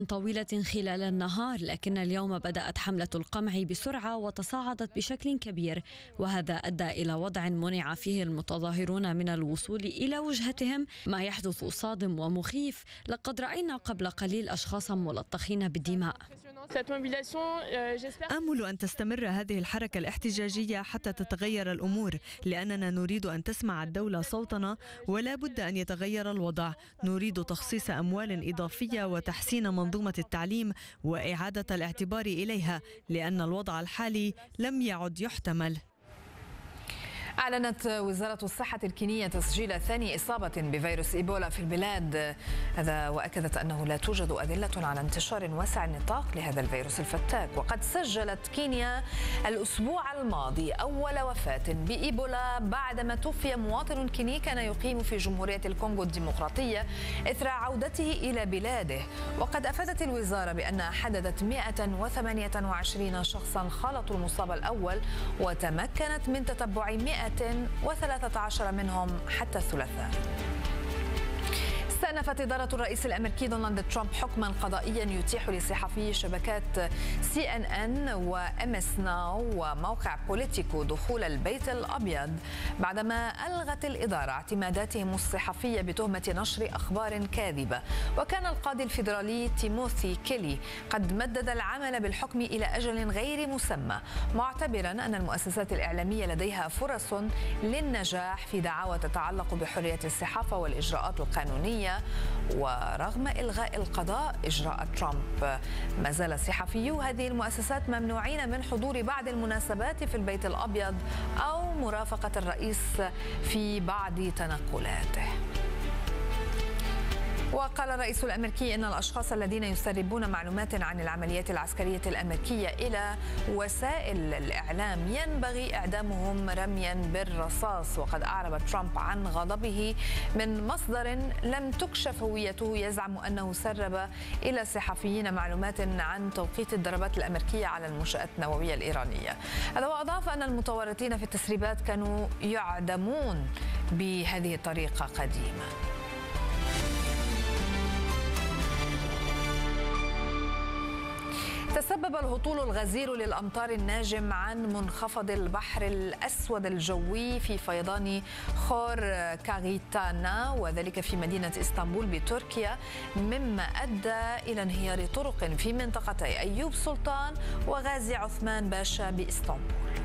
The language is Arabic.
طويلة خلال النهار، لكن اليوم بدأت حملة القمع بسرعة وتصاعدت بشكل كبير، وهذا أدى إلى وضع منع فيه المتظاهرون من الوصول إلى وجهتهم. ما يحدث صادم ومخيف، لقد رأينا قبل قليل أشخاصا ملطخين بالدماء. آمل أن تستمر هذه الحركة الاحتجاجية حتى تتغير الأمور، لأننا نريد أن تسمع الدولة صوتنا ولا بد أن يتغير الوضع. نريد تخصيص أموال إضافية وتحسين منظومة التعليم وإعادة الاعتبار إليها، لأن الوضع الحالي لم يعد يحتمل. أعلنت وزارة الصحة الكينية تسجيل ثاني إصابة بفيروس إيبولا في البلاد هذا، وأكدت أنه لا توجد أدلة على انتشار واسع النطاق لهذا الفيروس الفتاك. وقد سجلت كينيا الأسبوع الماضي أول وفاة بإيبولا بعدما توفي مواطن كيني كان يقيم في جمهورية الكونغو الديمقراطية إثر عودته إلى بلاده. وقد أفادت الوزارة بأنها حددت 128 شخصا خالطوا المصاب الأول، وتمكنت من تتبع 113 منهم حتى الثلاثاء. استأنفت إدارة الرئيس الأمريكي دونالد ترامب حكما قضائيا يتيح لصحفي شبكات CNN وMS Now وموقع بوليتيكو دخول البيت الأبيض بعدما ألغت الإدارة اعتماداتهم الصحفية بتهمة نشر أخبار كاذبة. وكان القاضي الفيدرالي تيموثي كيلي قد مدد العمل بالحكم إلى أجل غير مسمى، معتبرا أن المؤسسات الإعلامية لديها فرص للنجاح في دعاوى تتعلق بحرية الصحافة والإجراءات القانونية. ورغم إلغاء القضاء إجراء ترامب، ما زال صحفيو هذه المؤسسات ممنوعين من حضور بعض المناسبات في البيت الأبيض أو مرافقة الرئيس في بعض تنقلاته. وقال الرئيس الأمريكي إن الأشخاص الذين يسربون معلومات عن العمليات العسكرية الأمريكية إلى وسائل الإعلام ينبغي إعدامهم رميا بالرصاص. وقد أعرب ترامب عن غضبه من مصدر لم تكشف هويته يزعم أنه سرب إلى صحفيين معلومات عن توقيت الضربات الأمريكية على المنشآت النووية الإيرانية. هذا وأضاف أن المتورطين في التسريبات كانوا يعدمون بهذه الطريقة قديما. تسبب الهطول الغزير للأمطار الناجم عن منخفض البحر الأسود الجوي في فيضان خور كاغيتانا، وذلك في مدينة إسطنبول بتركيا، مما أدى إلى انهيار طرق في منطقتي أيوب سلطان وغازي عثمان باشا بإسطنبول.